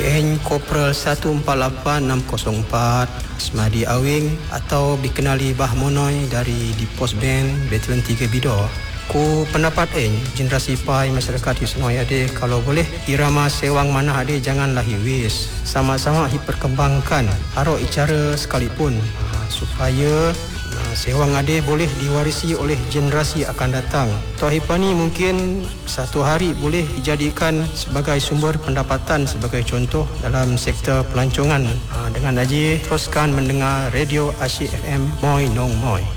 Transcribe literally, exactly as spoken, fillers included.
Eng Kopral satu empat lapan enam kosong empat Asmadi Awing atau dikenali Bah Monoi dari di Pos Band Batalion tiga Bidor. Ku pendapat Eng generasi pai masyarakat Hisnoi ade kalau boleh irama sewang mana ade janganlah hiwis. Sama-sama diperkembangkan arok icara sekalipun supaya sewang ade boleh diwarisi oleh generasi akan datang. Tohipani mungkin satu hari boleh dijadikan sebagai sumber pendapatan sebagai contoh dalam sektor pelancongan. Dengan aji teruskan mendengar Radio Asyik F M Moi Nong Moi.